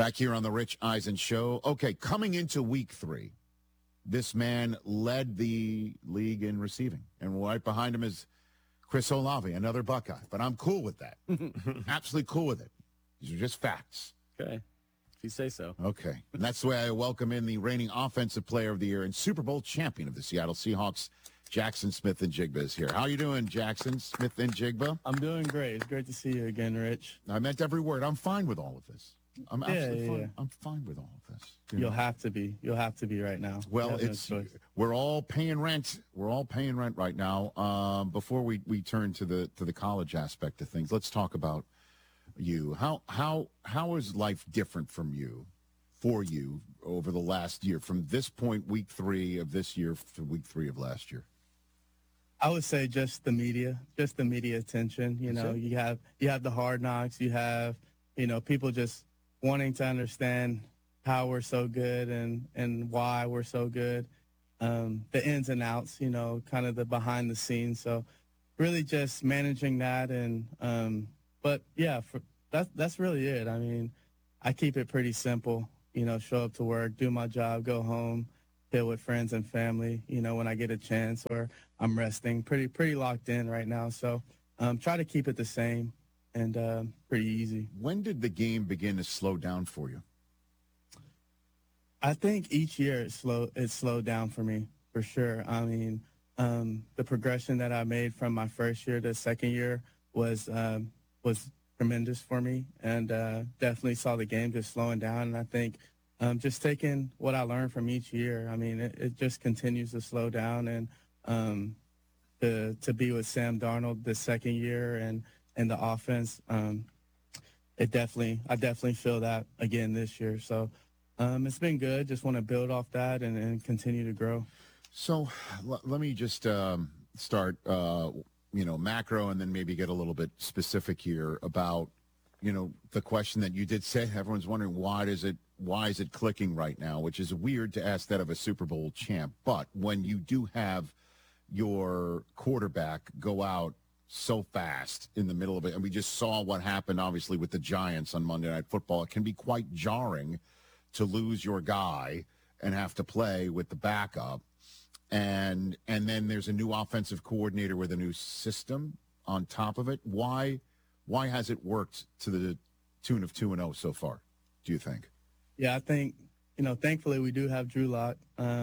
Back here on the Rich Eisen Show. Okay, coming into week 3, this man led the league in receiving. And right behind him is Chris Olave, another Buckeye. But I'm cool with that. Absolutely cool with it. These are just facts. Okay. If you say so. Okay. And that's the way I welcome in the reigning Offensive Player of the Year and Super Bowl champion of the Seattle Seahawks, Jaxon Smith-Njigba is here. How are you doing, Jaxon Smith-Njigba? I'm doing great. It's great to see you again, Rich. I meant every word. I'm fine with all of this. I'm absolutely fine. Yeah. I'm fine with all of this. You'll have to be. You'll have to be right now. Well, we're all paying rent. We're all paying rent right now. Before we turn to the college aspect of things, let's talk about you. How is life different for you over the last year, from this point, week 3 of this year to week 3 of last year? I would say just the media attention. You know, you have the Hard Knocks. You have, people just wanting to understand how we're so good and why we're so good, the ins and outs, kind of the behind the scenes. So really just managing that. And but yeah, that's really it. I mean, I keep it pretty simple, show up to work, do my job, go home, chill with friends and family, when I get a chance, or I'm resting. Pretty locked in right now. So try to keep it the same and pretty easy. When did the game begin to slow down for you? I think each year it slowed down for me, for sure. I mean, the progression that I made from my first year to second year was tremendous for me, and definitely saw the game just slowing down. And I think just taking what I learned from each year, I mean, it just continues to slow down. And to be with Sam Darnold the second year and the offense, I definitely feel that again this year. So it's been good. Just want to build off that and continue to grow. So let me just start, macro, and then maybe get a little bit specific here about, the question that you did say. Everyone's wondering why is it clicking right now, which is weird to ask that of a Super Bowl champ. But when you do have your quarterback go out so fast in the middle of it, and we just saw what happened, obviously, with the Giants on Monday Night Football, it can be quite jarring to lose your guy and have to play with the backup. And then there's a new offensive coordinator with a new system on top of it. Why has it worked to the tune of 2-0 so far, do you think? Yeah, I think, thankfully we do have Drew Lock.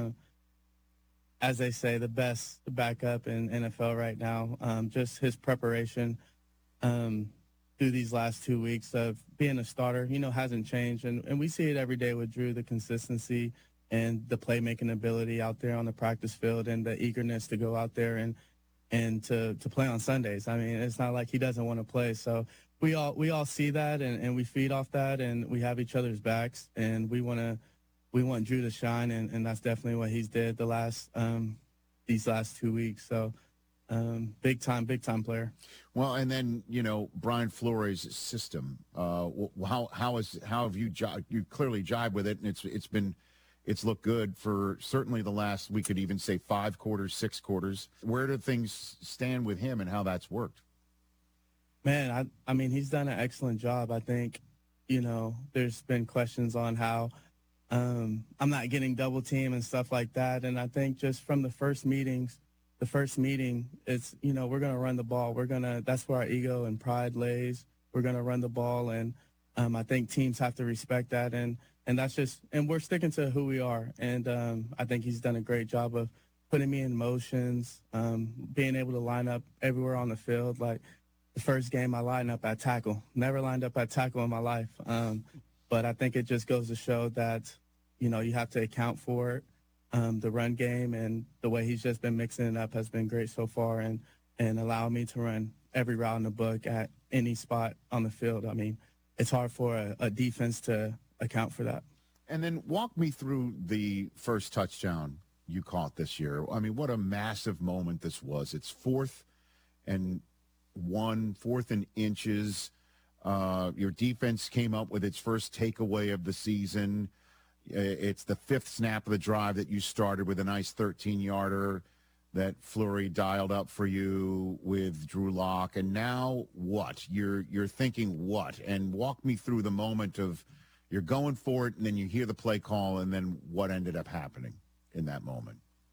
As they say, the best backup in NFL right now. Just his preparation through these last 2 weeks of being a starter, hasn't changed. And we see it every day with Drew, the consistency and the playmaking ability out there on the practice field, and the eagerness to go out there and to play on Sundays. I mean, it's not like he doesn't want to play. So we all see that, and we feed off that, and we have each other's backs, and we want Drew to shine, and that's definitely what he's did these last 2 weeks. So big time player. Well, and then Brian Flores' system. How have you clearly jived with it, and it's looked good for certainly the last, we could even say 5 quarters, 6 quarters. Where do things stand with him and how that's worked? Man, I mean, he's done an excellent job. I think, there's been questions on how I'm not getting double team and stuff like that. And I think just from the first meeting, it's, we're going to run the ball. That's where our ego and pride lays. We're going to run the ball. And I think teams have to respect that. And that's just, and we're sticking to who we are. And I think he's done a great job of putting me in motions, being able to line up everywhere on the field. Like the first game, I lined up at tackle. Never lined up at tackle in my life. But I think it just goes to show that, you have to account for it. The run game and the way he's just been mixing it up has been great so far, and allowing me to run every route in the book at any spot on the field. I mean, it's hard for a defense to account for that. And then walk me through the first touchdown you caught this year. I mean, what a massive moment this was. It's 4th and inches. Your defense came up with its first takeaway of the season. It's the 5th snap of the drive that you started with a nice 13-yarder that Fleury dialed up for you with Drew Lock. And now what? You're thinking what? And walk me through the moment of, you're going for it, and then you hear the play call, and then what ended up happening in that moment?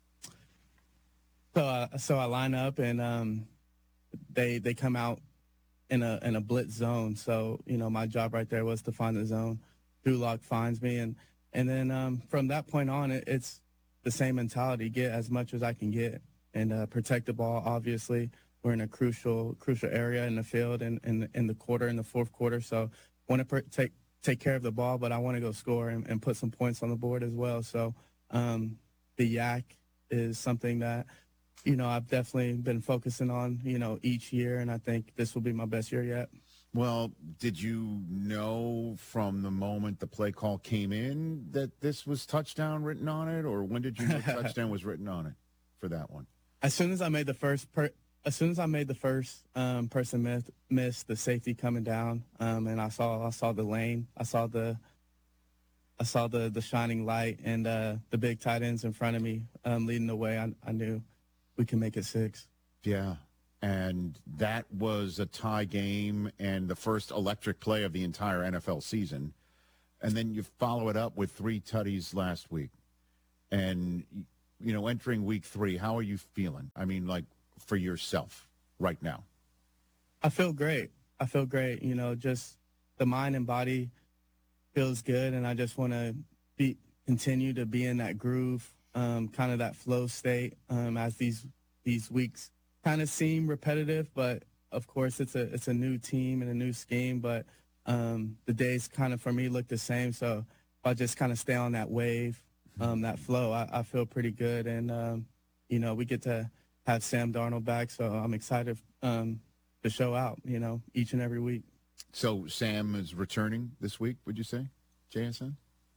So I line up, and they come out in a blitz zone. So my job right there was to find the zone. Drew Lock finds me, and then from that point on, it's the same mentality: get as much as I can get, and protect the ball. Obviously, we're in a crucial area in the field, and in the fourth quarter. So want to take care of the ball, but I want to go score and put some points on the board as well. So the yak is something that I've definitely been focusing on each year, and I think this will be my best year yet. Well, did you know from the moment the play call came in that this was touchdown written on it, or when did you know touchdown was written on it for that one? As soon as I made the first person miss the safety coming down, and I saw the lane, I saw the shining light, and the big tight ends in front of me leading the way. I knew we can make it 6. Yeah. And that was a tie game and the first electric play of the entire NFL season. And then you follow it up with 3 tutties last week. And, entering week 3, how are you feeling? I mean, like, for yourself right now? I feel great. Just the mind and body feels good. And I just want to continue to be in that groove, kind of that flow state as these weeks kind of seem repetitive, but of course it's a new team and a new scheme, but the days kind of for me look the same. So if I just kind of stay on that wave, that flow, I feel pretty good. And, we get to have Sam Darnold back. So I'm excited to show out, each and every week. So Sam is returning this week, would you say, JSN?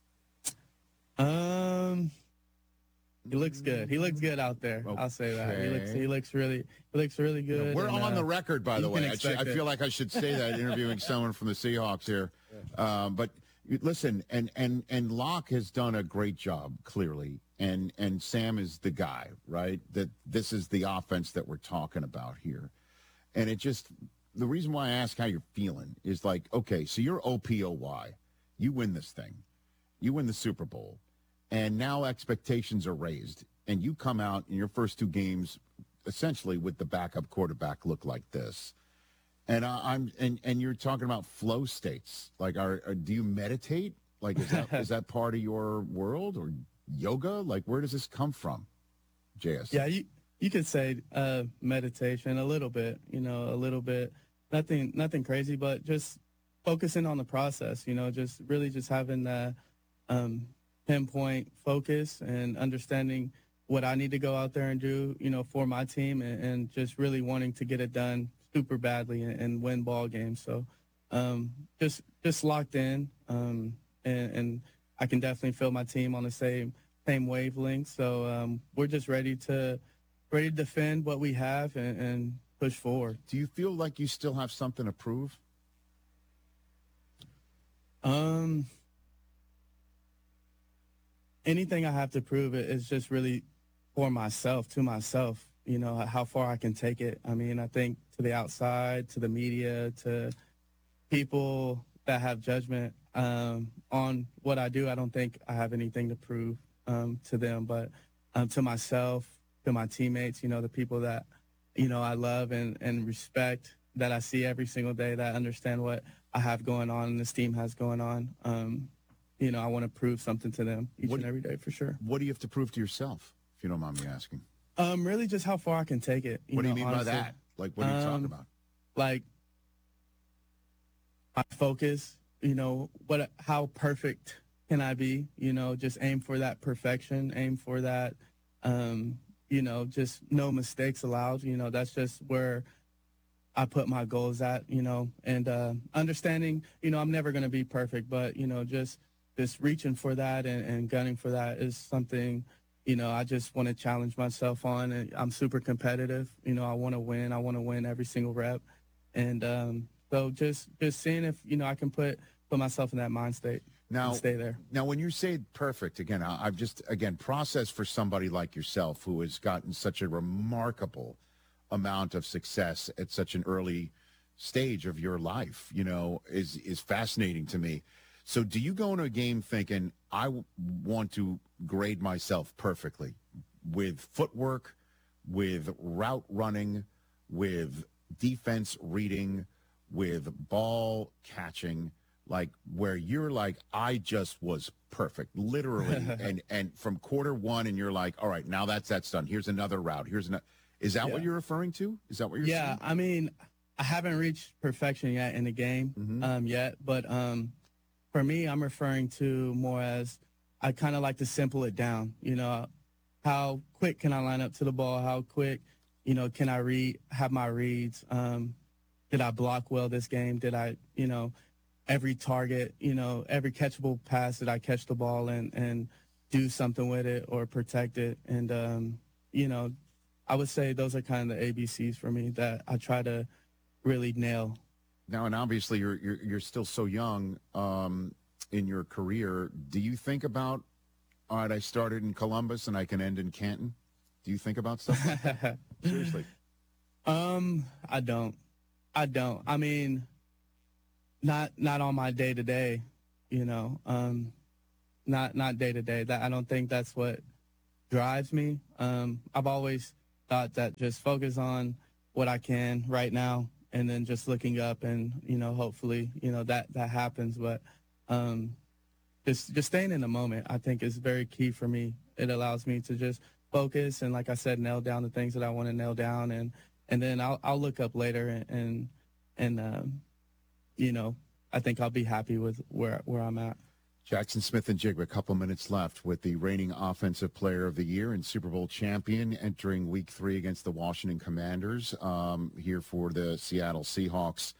He looks good. He looks good out there. Okay. I'll say that. He looks really good. We're on the record, by the way. I feel it. like I should say that interviewing someone from the Seahawks here. But listen, and Locke has done a great job, clearly, and Sam is the guy, right? That this is the offense that we're talking about here. And the reason why I ask how you're feeling is like, okay, so you're OPOY. You win this thing. You win the Super Bowl. And now expectations are raised, and you come out in your first 2 games essentially with the backup quarterback look like this. And and you're talking about flow states. Like, do you meditate? Like, is that part of your world, or yoga? Like, where does this come from, JS? Yeah, you could say meditation a little bit. A little bit. Nothing crazy, but just focusing on the process. Just really just having that pinpoint focus and understanding what I need to go out there and do, for my team, and just really wanting to get it done super badly and win ball games. So just locked in, and I can definitely feel my team on the same wavelength. So we're just ready to defend what we have and push forward. Do you feel like you still have something to prove? Anything I have to prove is just really for myself, to myself, how far I can take it. I mean, I think to the outside, to the media, to people that have judgment on what I do, I don't think I have anything to prove to them. But to myself, to my teammates, the people that, I love and respect, that I see every single day, that understand what I have going on and this team has going on. I want to prove something to them each and every day for sure. What do you have to prove to yourself, if you don't mind me asking? Really just how far I can take it. What do you mean honestly. by that? Like, what are you talking about? Like, my focus, how perfect can I be? Just aim for that perfection, aim for that, just no mistakes allowed. That's just where I put my goals at, and understanding, I'm never going to be perfect, but, just reaching for that and gunning for that is something, I just want to challenge myself on. And I'm super competitive. I want to win. I want to win every single rep. And so just seeing if, I can put myself in that mind state and stay there. Now, when you say perfect, again, I've just, process for somebody like yourself who has gotten such a remarkable amount of success at such an early stage of your life, is fascinating to me. So do you go into a game thinking, want to grade myself perfectly with footwork, with route running, with defense reading, with ball catching, like where you're like, I just was perfect, literally, and from quarter one, and you're like, all right, now that's done. Here's another route. Here's another. Is that what you're referring to? Is that what you're saying? I mean, I haven't reached perfection yet in the game yet, but for me, I'm referring to more as I kind of like to simple it down. You know, how quick can I line up to the ball? How quick, can I have my reads? Did I block well this game? Did I, every target, every catchable pass, did I catch the ball and do something with it or protect it? And, I would say those are kind of the ABCs for me that I try to really nail. Now, and obviously you're still so young in your career. Do you think about, all right, I started in Columbus and I can end in Canton? Do you think about stuff like that? Seriously. I don't. I mean, not on my day to day, not day to day. That I don't think that's what drives me. I've always thought that just focus on what I can right now, and then just looking up, and hopefully, that happens. But just staying in the moment, I think, is very key for me. It allows me to just focus and, like I said, nail down the things that I want to nail down, and then I'll look up later, and I think I'll be happy with where I'm at. Jackson Smith-Njigba, a couple minutes left with the reigning Offensive Player of the Year and Super Bowl champion entering Week 3 against the Washington Commanders here for the Seattle Seahawks.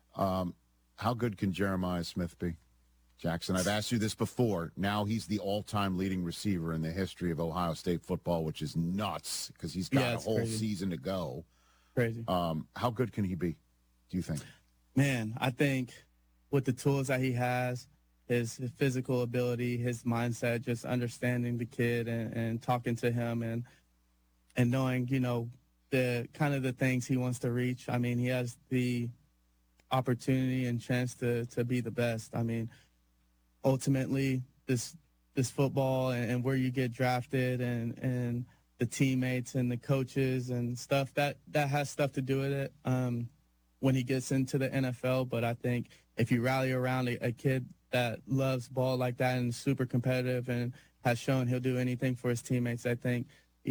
How good can Jeremiah Smith be? Jackson, I've asked you this before. Now he's the all-time leading receiver in the history of Ohio State football, which is nuts because he's got a whole season to go. Crazy. How good can he be, do you think? Man, I think with the tools that he has, his physical ability, his mindset, just understanding the kid and talking to him and knowing, the kind of the things he wants to reach. I mean, he has the opportunity and chance to be the best. I mean, ultimately, this football and where you get drafted and the teammates and the coaches and stuff, that has stuff to do with it when he gets into the NFL. But I think if you rally around a kid that loves ball like that and is super competitive and has shown he'll do anything for his teammates, I think,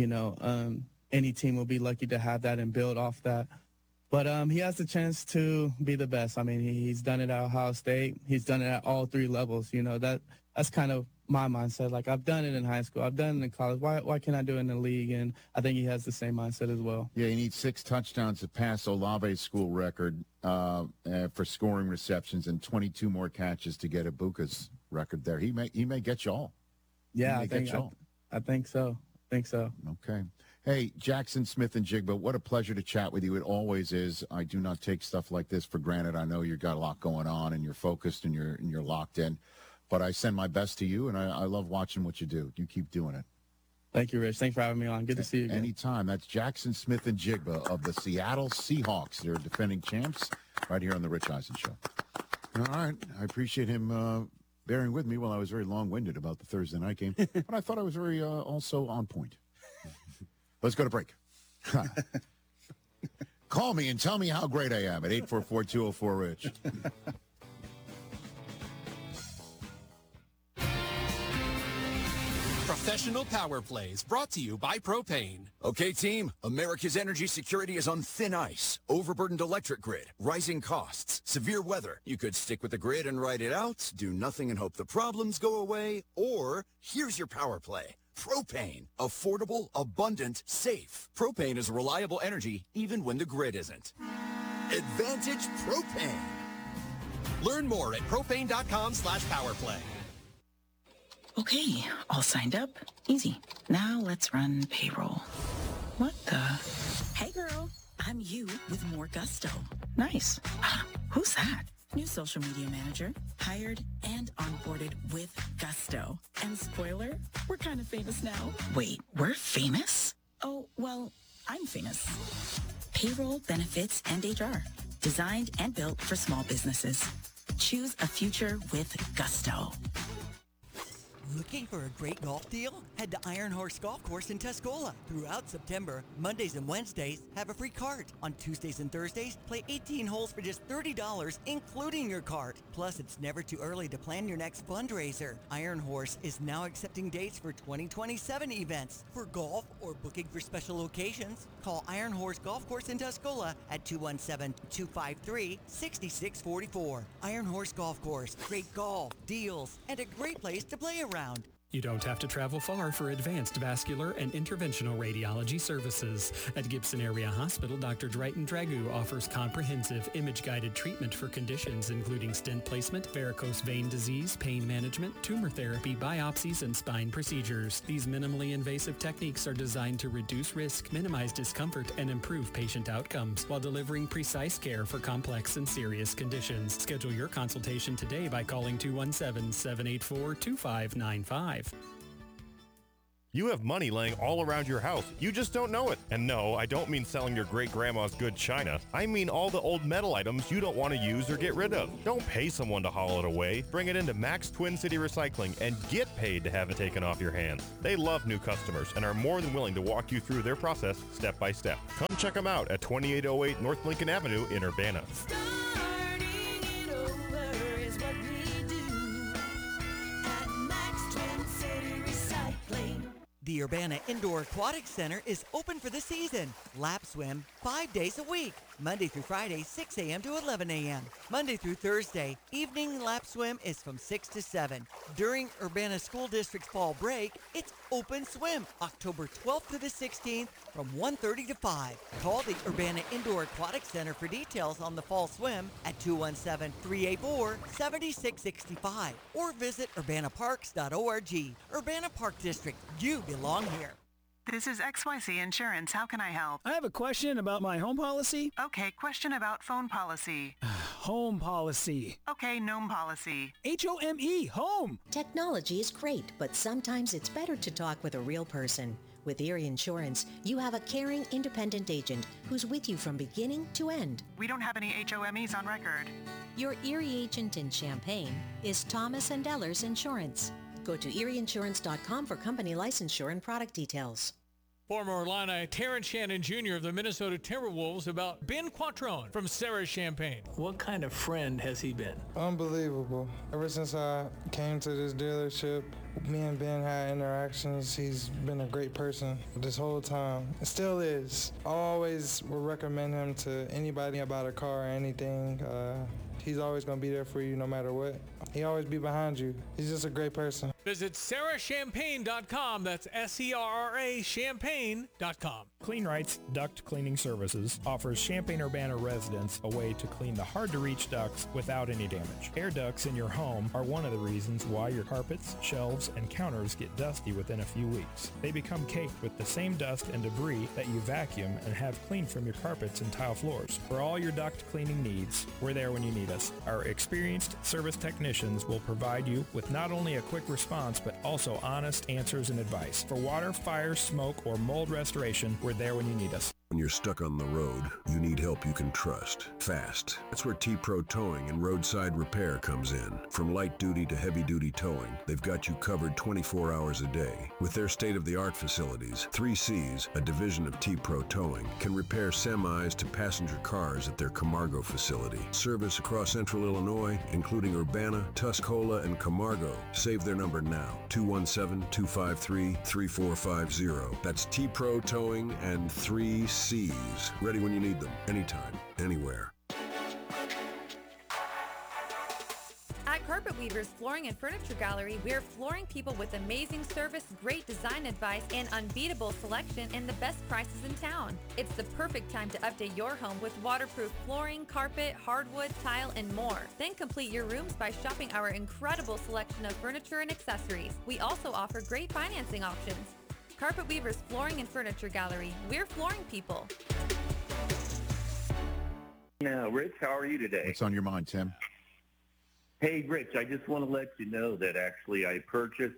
any team will be lucky to have that and build off that. But he has the chance to be the best. I mean, he's done it at Ohio State. He's done it at all three levels. That's kind of my mindset. Like, I've done it in high school. I've done it in college. Why can't I do it in the league? And I think he has the same mindset as well. Yeah, he needs 6 touchdowns to pass Olave's school record for scoring receptions and 22 more catches to get Ibuka's record there. He may get you all. Yeah, I think so. Okay. Hey, Jackson Smith-Njigba, what a pleasure to chat with you. It always is. I do not take stuff like this for granted. I know you've got a lot going on and you're focused and you're locked in. But I send my best to you, and I love watching what you do. You keep doing it. Thank you, Rich. Thanks for having me on. Good to see you again. Anytime. That's Jackson Smith-Njigba of the Seattle Seahawks. They're defending champs right here on The Rich Eisen Show. All right. I appreciate him bearing with me while I was very long-winded about the Thursday night game. But I thought I was very also on point. Let's go to break. Call me and tell me how great I am at 844-204-RICH. Professional Power Plays brought to you by Propane. Okay, team, America's energy security is on thin ice. Overburdened electric grid, rising costs, severe weather. You could stick with the grid and ride it out, do nothing and hope the problems go away, or here's your power play. Propane. Affordable, abundant, safe. Propane is reliable energy even when the grid isn't. Advantage Propane. Learn more at propane.com/powerplay. Okay, all signed up. Easy. Now let's run payroll. What the? Hey girl, I'm you with more gusto. Nice. Who's that? New social media manager, hired and onboarded with gusto. And spoiler, we're kind of famous now. Wait, we're famous? Oh, well, I'm famous. Payroll, benefits, and HR. Designed and built for small businesses. Choose a future with Gusto. Looking for a great golf deal? Head to Iron Horse Golf Course in Tuscola. Throughout September, Mondays and Wednesdays, have a free cart. On Tuesdays and Thursdays, play 18 holes for just $30, including your cart. Plus, it's never too early to plan your next fundraiser. Iron Horse is now accepting dates for 2027 events. For golf or booking for special occasions, call Iron Horse Golf Course in Tuscola at 217-253-6644. Iron Horse Golf Course. Great golf, deals, and a great place to play around. You don't have to travel far for advanced vascular and interventional radiology services. At Gibson Area Hospital, Dr. Drayton Dragoo offers comprehensive image-guided treatment for conditions including stent placement, varicose vein disease, pain management, tumor therapy, biopsies, and spine procedures. These minimally invasive techniques are designed to reduce risk, minimize discomfort, and improve patient outcomes while delivering precise care for complex and serious conditions. Schedule your consultation today by calling 217-784-2595. You have money laying all around your house. You just don't know it. And no, I don't mean selling your great-grandma's good china. I mean all the old metal items you don't want to use or get rid of. Don't pay someone to haul it away. Bring it into Max Twin City Recycling and get paid to have it taken off your hands. They love new customers and are more than willing to walk you through their process step by step. Come check them out at 2808 North Lincoln Avenue in Urbana. The Urbana Indoor Aquatic Center is open for the season. Lap swim 5 days a week, Monday through Friday, 6 a.m. to 11 a.m. Monday through Thursday, evening lap swim is from 6 to 7. During Urbana School District's fall break, it's open swim, October 12th to the 16th from 1:30 to 5. Call the Urbana Indoor Aquatic Center for details on the fall swim at 217-384-7665 or visit urbanaparks.org. Urbana Park District, you belong here. This is XYZ Insurance. How can I help? I have a question about my home policy. Okay, question about phone policy. Home policy. Okay, gnome policy. HOME, home. Technology is great, but sometimes it's better to talk with a real person. With Erie Insurance, you have a caring, independent agent who's with you from beginning to end. We don't have any HOMEs on record. Your Erie agent in Champaign is Thomas & Ellers Insurance. Go to erieinsurance.com for company licensure and product details. Former Illini Terrence Shannon Jr. of the Minnesota Timberwolves about Ben Quattrone from Sarah Champagne. What kind of friend has he been? Unbelievable. Ever since I came to this dealership, me and Ben had interactions. He's been a great person this whole time. It still is. I always would recommend him to anybody about a car or anything. He's always going to be there for you no matter what. He always be behind you. He's just a great person. Visit sarahchampagne.com. That's SERRA champagne.com. Clean Rights Duct Cleaning Services offers Champaign-Urbana residents a way to clean the hard-to-reach ducts without any damage. Air ducts in your home are one of the reasons why your carpets, shelves, and counters get dusty within a few weeks. They become caked with the same dust and debris that you vacuum and have cleaned from your carpets and tile floors. For all your duct cleaning needs, we're there when you need us. Our experienced service technicians will provide you with not only a quick response, but also honest answers and advice. For water, fire, smoke, or mold restoration, we're there when you need us. When you're stuck on the road, you need help you can trust. Fast. That's where T-Pro Towing and Roadside Repair comes in. From light duty to heavy duty towing, they've got you covered 24 hours a day. With their state-of-the-art facilities, 3Cs, a division of T-Pro Towing, can repair semis to passenger cars at their Camargo facility. Service across central Illinois, including Urbana, Tuscola, and Camargo. Save their number now, 217-253-3450. That's T-Pro Towing and 3Cs. Ready when you need them, anytime, anywhere. At Carpet Weavers Flooring and Furniture Gallery, we're flooring people with amazing service, great design advice, and unbeatable selection and the best prices in town. It's the perfect time to update your home with waterproof flooring, carpet, hardwood, tile, and more. Then complete your rooms by shopping our incredible selection of furniture and accessories. We also offer great financing options. Carpet Weavers Flooring and Furniture Gallery. We're flooring people. Now, Rich, how are you today? What's on your mind, Tim? Hey, Rich, I just want to let you know that actually I purchased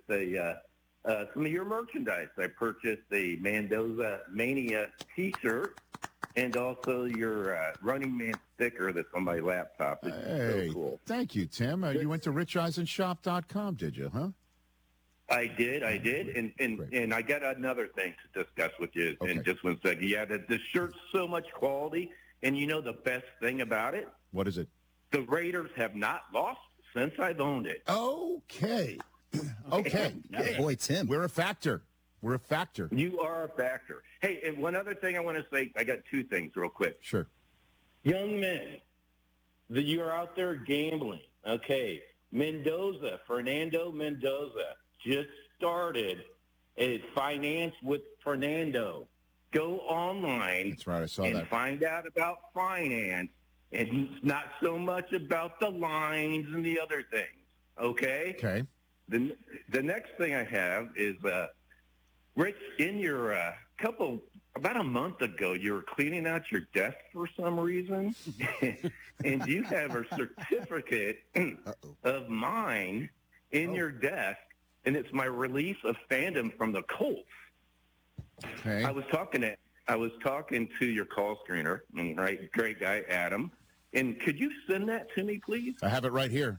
some of your merchandise. I purchased a Mendoza Mania t-shirt, and also your Running Man sticker that's on my laptop. It's Hey, so cool. thank you, Tim. You went to richeisensshop.com, did you, huh? I did, and I got another thing to discuss with you in just one second. Yeah, the shirt's so much quality, and you know the best thing about it? What is it? The Raiders have not lost since I've owned it. Okay. Okay. Boy, Tim. We're a factor. We're a factor. You are a factor. Hey, and one other thing I want to say, I got two things real quick. Sure. Young men, that you are out there gambling, okay, Fernando Mendoza just started a finance with Fernando. Go online. That's right. I saw and that. find out about finance, and it's not so much about the lines and the other things. Okay. Okay. The next thing I have is, Rich, in your about a month ago, you were cleaning out your desk for some reason, and you have a certificate of mine in your desk, and it's my release of fandom from the Colts. Okay. I was talking to your call screener, and great guy Adam, and could you send that to me, please? I have it right here.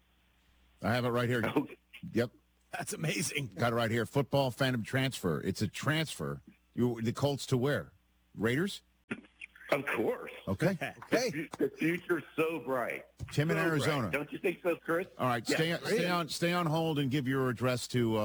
Okay. Yep. That's amazing. Got it right here. Football fandom transfer. It's a transfer. The Colts to where? Raiders? Of course. Okay. The future's so bright. Tim in So Arizona. bright. Don't you think so, Chris? All right. Yeah. Stay on hold and give your address to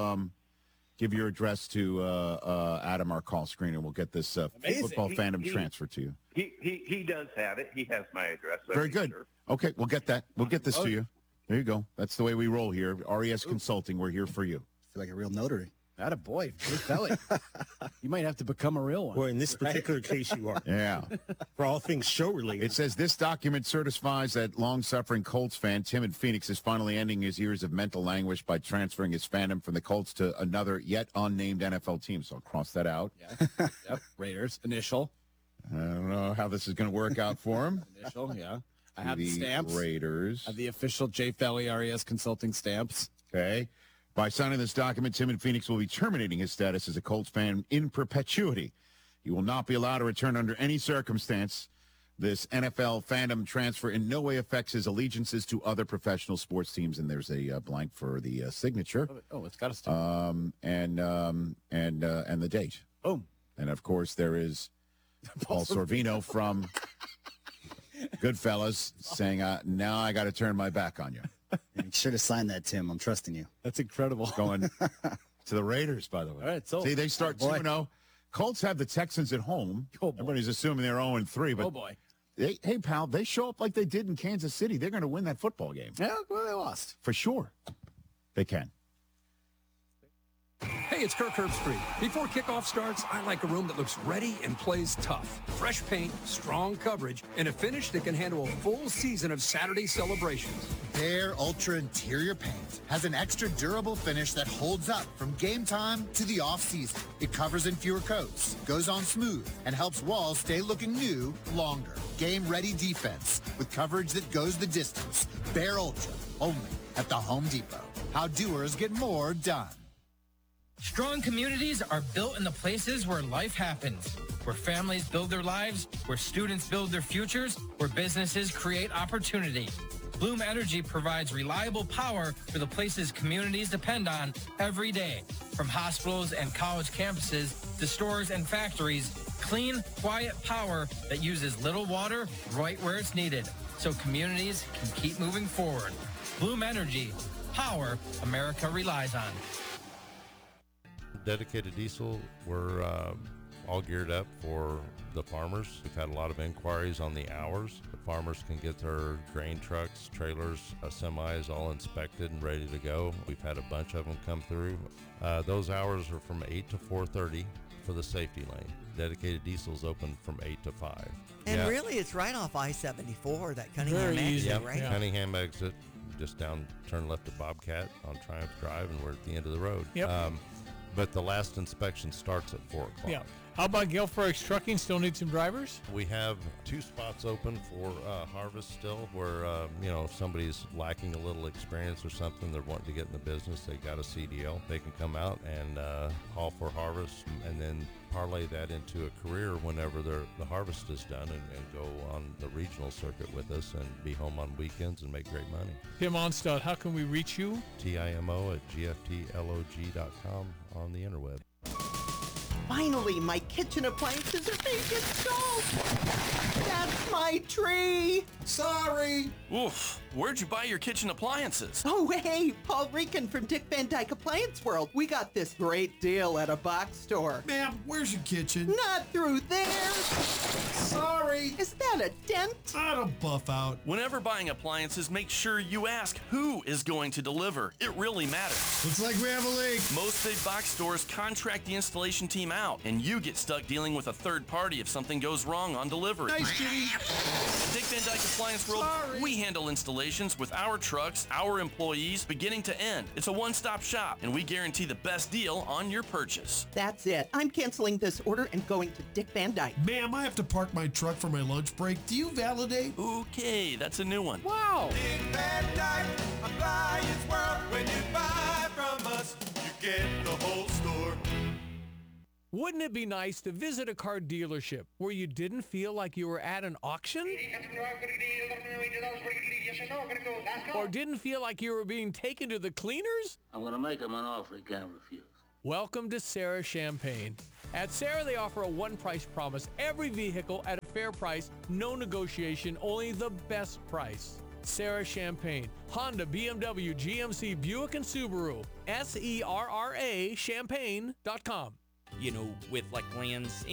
Adam, our call screener. We'll get this football fandom transfer to you. He does have it. He has my address. Very good. Sure. Okay, we'll get that. We'll get this to you. There you go. That's the way we roll here. RES Consulting. We're here for you. Feel like a real notary. Atta boy, good belly. You might have to become a real one. Well, in this particular case, you are. Yeah. For all things show related. It says this document certifies that long-suffering Colts fan Tim in Phoenix is finally ending his years of mental anguish by transferring his fandom from the Colts to another yet unnamed NFL team. So I'll cross that out. Yeah. Yep. Raiders, initial. I don't know how this is going to work out for him. Initial, yeah. I have the The stamps. Raiders. I have the official J. Felly RES Consulting stamps. Okay. By signing this document, Tim in Phoenix will be terminating his status as a Colts fan in perpetuity. He will not be allowed to return under any circumstance. This NFL fandom transfer in no way affects his allegiances to other professional sports teams. And there's a blank for the signature. Oh, it's got a stamp. And the date. Boom. And of course, there is Paul Sorvino from Goodfellas saying, now I got to turn my back on you. You should have signed that, Tim. I'm trusting you. That's incredible. Going to the Raiders, by the way. All right, so see, they start 2-0. Colts have the Texans at home. Everybody's assuming they're 0-3, but boy. Hey, pal, they show up like they did in Kansas City. They're going to win that football game. Yeah, well, they lost. For sure. They can. Hey, it's Kirk Herbstreit. Before kickoff starts, I like a room that looks ready and plays tough. Fresh paint, strong coverage, and a finish that can handle a full season of Saturday celebrations. Behr Ultra Interior Paint has an extra durable finish that holds up from game time to the off-season. It covers in fewer coats, goes on smooth, and helps walls stay looking new longer. Game-ready defense with coverage that goes the distance. Behr Ultra, only at the Home Depot. How doers get more done. Strong communities are built in the places where life happens, where families build their lives, where students build their futures, where businesses create opportunity. Bloom Energy provides reliable power for the places communities depend on every day. From hospitals and college campuses to stores and factories, clean, quiet power that uses little water right where it's needed, so communities can keep moving forward. Bloom Energy, power America relies on. Dedicated Diesel, we're all geared up for the farmers. We've had a lot of inquiries on the hours. The farmers can get their grain trucks, trailers, semis all inspected and ready to go. We've had a bunch of them come through. Those hours are from 8 to 4:30 for the safety lane. Dedicated Diesel's open from 8 to 5. And really, it's right off I-74, that Cunningham exit, right? Cunningham exit, just down, turn left to Bobcat on Triumph Drive, and we're at the end of the road. Yep. But the last inspection starts at 4 o'clock. Yeah. How about Gale Fredericks Trucking? Still need some drivers? We have 2 spots open for harvest still where, if somebody's lacking a little experience or something, they're wanting to get in the business, they got a CDL. They can come out and haul for harvest and then parlay that into a career whenever the harvest is done and go on the regional circuit with us and be home on weekends and make great money. Tim Onstad, how can we reach you? TIMO@gftlog.com on the interweb. Finally, my kitchen appliances are being installed. That's my tree. Sorry. Oof. Where'd you buy your kitchen appliances? Oh, hey, Paul Rican from Dick Van Dyke Appliance World. We got this great deal at a box store. Ma'am, where's your kitchen? Not through there. Sorry. Is that a dent? I don't buff out. Whenever buying appliances, make sure you ask who is going to deliver. It really matters. Looks like we have a leak. Most big box stores contract the installation team out, and you get stuck dealing with a third party if something goes wrong on delivery. Nice, Jimmy. At Dick Van Dyke Appliance World, we handle installations with our trucks, our employees, beginning to end. It's a one-stop shop, and we guarantee the best deal on your purchase. That's it. I'm canceling this order and going to Dick Van Dyke. Ma'am, I have to park my truck for my lunch break. Do you validate? Okay, that's a new one. Wow. Dick Van Dyke Appliance World. When you buy from us, you get the whole store. Wouldn't it be nice to visit a car dealership where you didn't feel like you were at an auction? Or didn't feel like you were being taken to the cleaners? I'm going to make him an offer he can't refuse. Welcome to Sarah Champagne. At Sarah, they offer a one-price promise. Every vehicle at a fair price, no negotiation, only the best price. Sarah Champagne, Honda, BMW, GMC, Buick, and Subaru. SERRA Champagne.com. With like Land's